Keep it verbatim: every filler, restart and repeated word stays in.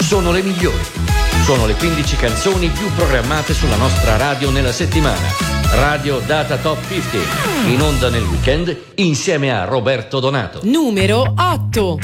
sono le migliori. Sono le quindici canzoni più programmate sulla nostra radio nella settimana. Radio Data Top cinquanta, in onda nel weekend insieme a Roberto Donato. Numero otto.